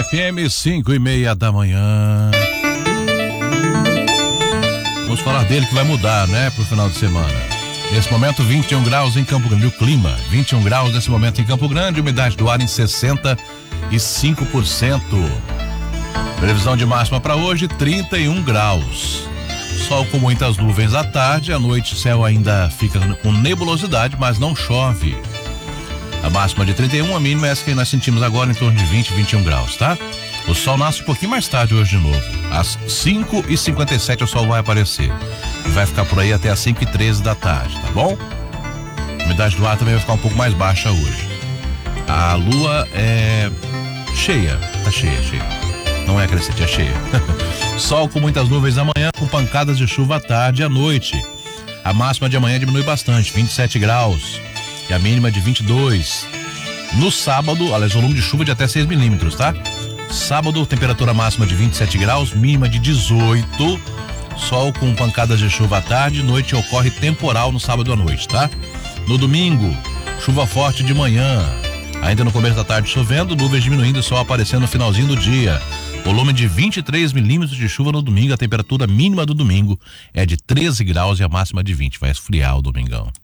FM, 5:30 da manhã. Vamos falar dele que vai mudar, né, pro final de semana. Nesse momento, 21 graus em Campo Grande. O clima, 21 graus nesse momento em Campo Grande, umidade do ar em 65%. Previsão de máxima para hoje, 31 graus. Sol com muitas nuvens à tarde, à noite o céu ainda fica com nebulosidade, mas não chove. A máxima de 31, a mínima é essa que nós sentimos agora em torno de 20, 21 graus, tá? O sol nasce um pouquinho mais tarde hoje de novo. Às 5h57 o sol vai aparecer. E vai ficar por aí até às 5h13 da tarde, tá bom? A umidade do ar também vai ficar um pouco mais baixa hoje. A lua é cheia, tá cheia. Não é crescente, é cheia. Sol com muitas nuvens amanhã, com pancadas de chuva à tarde e à noite. A máxima de amanhã diminui bastante, 27 graus. E a mínima de 22. No sábado, aliás, volume de chuva de até 6 milímetros, tá? Sábado, temperatura máxima de 27 graus, mínima de 18. Sol com pancadas de chuva à tarde, noite ocorre temporal no sábado à noite, tá? No domingo, chuva forte de manhã. Ainda no começo da tarde chovendo, nuvens diminuindo e sol aparecendo no finalzinho do dia. Volume de 23 milímetros de chuva no domingo, a temperatura mínima do domingo é de 13 graus e a máxima de 20. Vai esfriar o domingão.